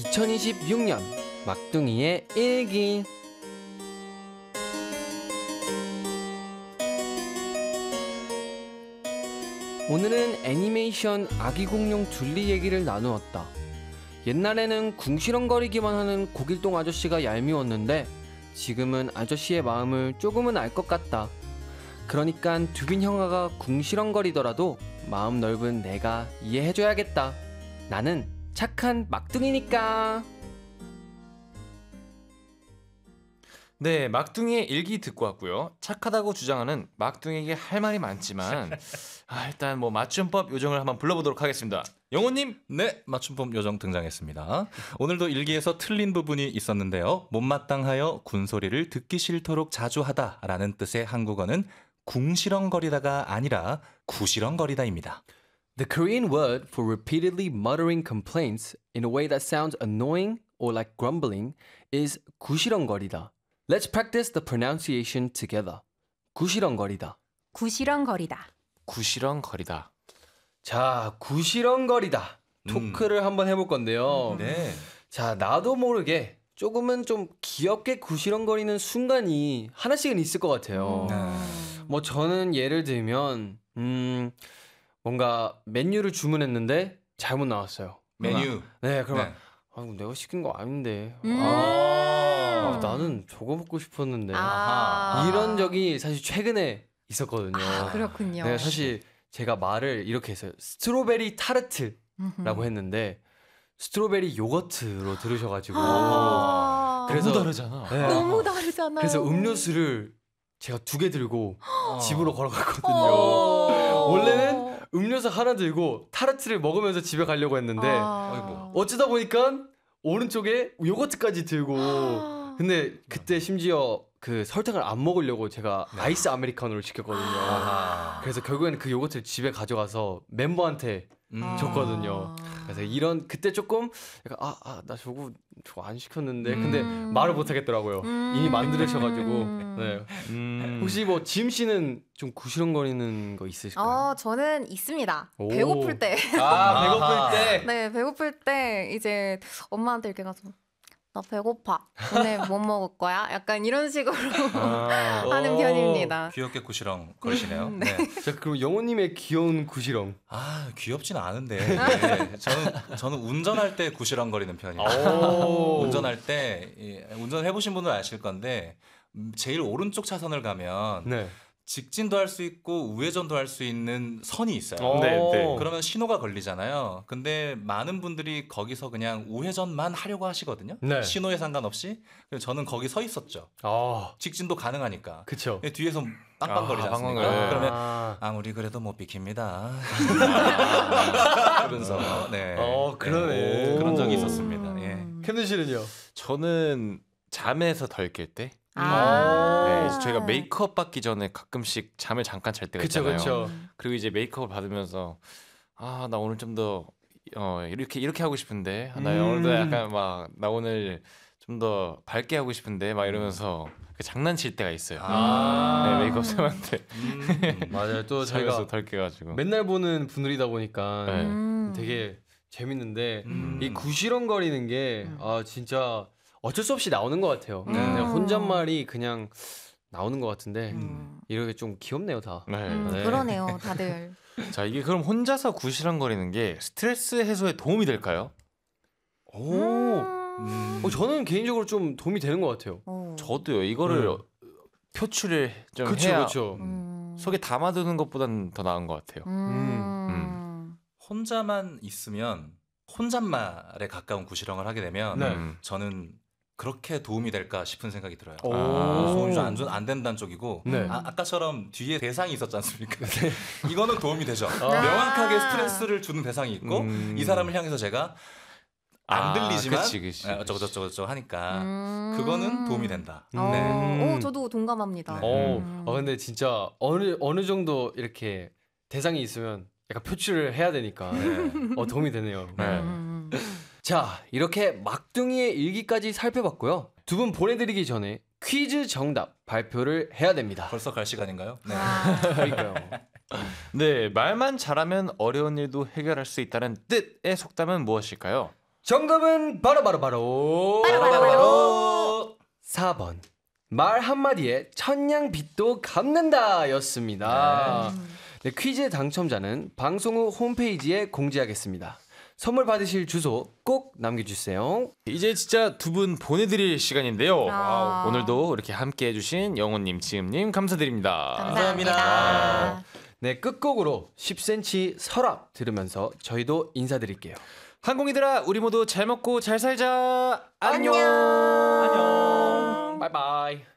2026년 막둥이의 일기. 오늘은 애니메이션 아기 공룡 둘리 얘기를 나누었다. 옛날에는 궁시렁거리기만 하는 고길동 아저씨가 얄미웠는데 지금은 아저씨의 마음을 조금은 알 것 같다. 그러니깐 두빈 형아가 궁시렁거리더라도 마음 넓은 내가 이해해줘야겠다. 나는 착한 막둥이니까. 네, 막둥이의 일기 듣고 왔고요. 착하다고 주장하는 막둥이에게 할 말이 많지만 일단 뭐 맞춤법 요정을 한번 불러보도록 하겠습니다. 영호님. 네, 맞춤법 요정 등장했습니다. 오늘도 일기에서 틀린 부분이 있었는데요. 못마땅하여 군소리를 듣기 싫도록 자주 하다라는 뜻의 한국어는 궁시렁거리다가 아니라 구시렁거리다입니다. The Korean word for repeatedly muttering complaints in a way that sounds annoying or like grumbling is 구시렁거리다. Let's practice the pronunciation together. 구시렁거리다. 구시렁거리다. 구시렁거리다. 자, 구시렁거리다. 토크를 한번 해볼 건데요. 네. 자, 나도 모르게 조금은 좀 귀엽게 구시렁거리는 순간이 하나씩은 있을 것 같아요. 뭐 저는 예를 들면 뭔가 메뉴를 주문했는데 잘못 나왔어요. 메뉴. 네, 그러면 네. 내가 시킨 거 아닌데. 나는 저거 먹고 싶었는데. 이런 적이 사실 최근에 있었거든요. 그렇군요. 네, 사실 제가 말을 이렇게 했어요. 스트로베리 타르트라고 했는데 스트로베리 요거트로 들으셔가지고. 그래서 너무 다르잖아. 네. 너무 다르잖아요. 그래서 음료수를 제가 2개 들고 집으로 걸어갔거든요. 원래는 음료수 하나 들고 타르트를 먹으면서 집에 가려고 했는데 어쩌다 보니까 오른쪽에 요거트까지 들고. 근데 그때 심지어 그 설탕을 안 먹으려고 제가 아이스 아메리카노를 시켰거든요. 그래서 결국에는 그 요거트를 집에 가져가서 멤버한테 줬거든요. 그래서 이런 그때 조금 약간 나 저거 안 시켰는데 근데 말을 못 하겠더라고요. 이미 만들으셔가지고. 네. 혹시 뭐 지임 씨는 좀 구시렁거리는 거 있으실까요? 저는 있습니다. 배고플 때. 배고플 때. 네, 배고플 때 이제 엄마한테 이렇게 가서 나 배고파. 오늘 뭐 먹을 거야? 약간 이런 식으로 하는 편입니다. 귀엽게 구시렁거리시네요. 네. 자, 그럼 영호님의 귀여운 구시렁. 귀엽진 않은데. 네. 저는 운전할 때 구시렁거리는 편이에요. 운전할 때 운전해 보신 분은 아실 건데 제일 오른쪽 차선을 가면 네. 직진도 할 수 있고 우회전도 할 수 있는 선이 있어요. 네. 그러면 신호가 걸리잖아요. 근데 많은 분들이 거기서 그냥 우회전만 하려고 하시거든요. 네. 신호에 상관없이. 그래서 저는 거기 서 있었죠. 직진도 가능하니까. 그쵸. 뒤에서 빵빵거리지 않습니까? 빵빵거려요. 그러면 아무리 그래도 못 비킵니다. 그러면서 그러네. 그런 적이 있었습니다. 예. 캔드 씨는요? 저는 잠에서 덜 깰 때. 네, 저희가 메이크업 받기 전에 가끔씩 잠을 잠깐 잘 때가 있잖아요. 그쵸. 그리고 이제 메이크업을 받으면서 나 오늘 좀 더 이렇게 하고 싶은데 나 오늘도 약간 막 나 오늘 좀 더 밝게 하고 싶은데 막 이러면서 장난칠 때가 있어요. 네, 메이크업 쌤한테. 맞아요. 또 잠에서 저희가 덜 깨가지고 맨날 보는 분들이다 보니까 네. 되게 재밌는데 이 구시렁거리는 게 진짜 어쩔 수 없이 나오는 것 같아요. 그냥 혼잣말이 그냥 나오는 것 같은데 이렇게 좀 귀엽네요 다. 네. 그러네요, 다들. 자, 이게 그럼 혼자서 구시렁거리는 게 스트레스 해소에 도움이 될까요? 저는 개인적으로 좀 도움이 되는 것 같아요. 저도요. 이거를 표출을 좀 해야 그렇죠. 속에 담아두는 것보다는 더 나은 것 같아요. 혼자만 있으면 혼잣말에 가까운 구시렁을 하게 되면 저는 그렇게 도움이 될까 싶은 생각이 들어요. 도움이 좀 안 된다는 쪽이고 네. 아까처럼 뒤에 대상이 있었지 않습니까? 이거는 도움이 되죠. 명확하게 스트레스를 주는 대상이 있고 이 사람을 향해서 제가 안 들리지만 그치. 어쩌고저쩌고 하니까 그거는 도움이 된다. 저도 동감합니다. 근데 진짜 어느 정도 이렇게 대상이 있으면 약간 표출을 해야 되니까 도움이 되네요. 자, 이렇게 막둥이의 일기까지 살펴봤고요. 두 분 보내드리기 전에 퀴즈 정답 발표를 해야 됩니다. 벌써 갈 시간인가요? 네. 그러니까요. 네, 말만 잘하면 어려운 일도 해결할 수 있다는 뜻의 속담은 무엇일까요? 정답은 바로 4번. 말 한마디에 천냥빚도 갚는다 였습니다. 네, 퀴즈 당첨자는 방송 후 홈페이지에 공지하겠습니다. 선물 받으실 주소 꼭 남겨주세요. 이제 진짜 두 분 보내드릴 시간인데요. 아. 오늘도 이렇게 함께 해주신 영호님, 지음님 감사드립니다. 감사합니다. 네, 끝곡으로 10cm 서랍 들으면서 저희도 인사드릴게요. 항공이들아, 우리 모두 잘 먹고 잘 살자. 안녕. 안녕. 바이바이.